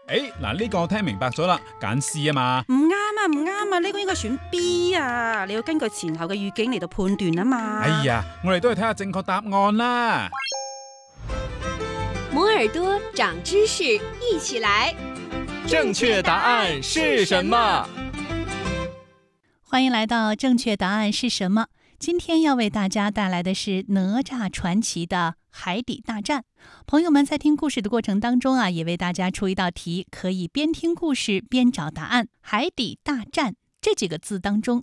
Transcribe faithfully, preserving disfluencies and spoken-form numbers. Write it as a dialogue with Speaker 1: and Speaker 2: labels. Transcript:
Speaker 1: 誒，嗱呢個我聽明白咗啦，揀 C 啊嘛。
Speaker 2: 唔啱啊，唔啱啊，呢個應該選 B 啊，你要根據前後嘅語境嚟到判斷啊嘛。
Speaker 1: 哎呀，我哋都係睇下正確答案啦。
Speaker 3: 摩耳朵長知識，一起來。
Speaker 4: 正確答案是什麼？
Speaker 5: 歡迎來到正確答案是什麼？今天要為大家帶來的是哪吒傳奇的海底大戰。朋友們在聽故事的過程當中啊，也為大家出一道題，可以邊聽故事邊找答案。海底大戰這幾個字當中